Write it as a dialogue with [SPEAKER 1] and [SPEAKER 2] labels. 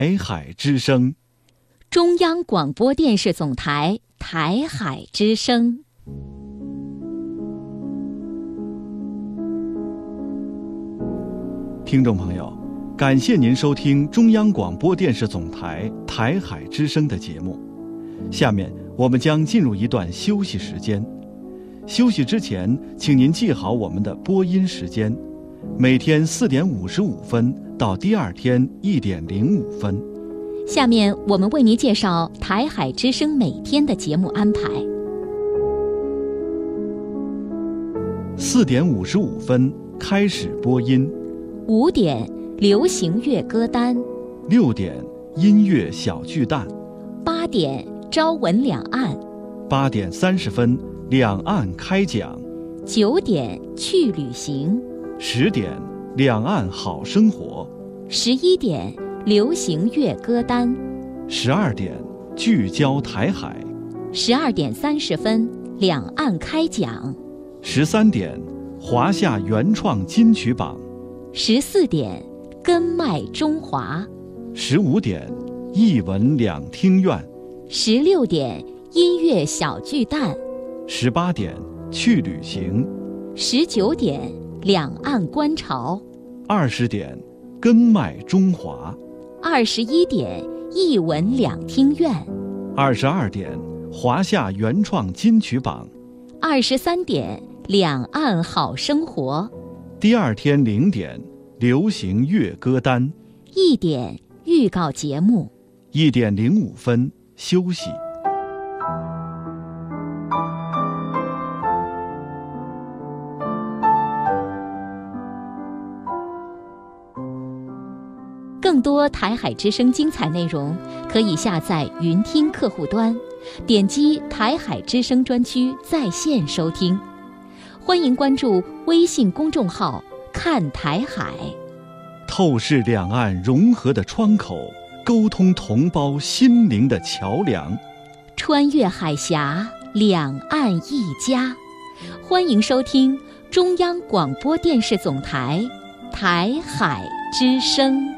[SPEAKER 1] 台海之声，
[SPEAKER 2] 中央广播电视总台台海之声。
[SPEAKER 1] 听众朋友，感谢您收听中央广播电视总台台海之声的节目。下面我们将进入一段休息时间。休息之前，请您记好我们的播音时间，每天4点55分到第二天1点05分。
[SPEAKER 2] 下面我们为您介绍台海之声每天的节目安排。
[SPEAKER 1] 4点55分开始播音
[SPEAKER 2] ，5点流行乐歌单
[SPEAKER 1] ，6点音乐小巨蛋
[SPEAKER 2] ，8点朝闻两岸
[SPEAKER 1] ，8点30分两岸开讲
[SPEAKER 2] ，9点去旅行
[SPEAKER 1] ，10点两岸好生活
[SPEAKER 2] ，11点流行乐歌单
[SPEAKER 1] ，12点聚焦台海
[SPEAKER 2] ，12点30分两岸开讲
[SPEAKER 1] ，13点华夏原创金曲榜
[SPEAKER 2] ，14点根脉中华
[SPEAKER 1] ，15点艺文两厅院
[SPEAKER 2] ，16点音乐小巨蛋
[SPEAKER 1] ，18点去旅行
[SPEAKER 2] ，19点两岸观潮
[SPEAKER 1] ，20点根脉中华
[SPEAKER 2] ，21点艺文两厅院
[SPEAKER 1] ，22点华夏原创金曲榜
[SPEAKER 2] ，23点两岸好生活，
[SPEAKER 1] 第二天0点流行乐歌单
[SPEAKER 2] 1点预告节目
[SPEAKER 1] ，1点05分休息。
[SPEAKER 2] 更多台海之声精彩内容，可以下载云听客户端，点击台海之声专区在线收听。欢迎关注微信公众号看台海，
[SPEAKER 1] 透视两岸融合的窗口，沟通同胞心灵的桥梁，
[SPEAKER 2] 穿越海峡，两岸一家。欢迎收听中央广播电视总台台海之声。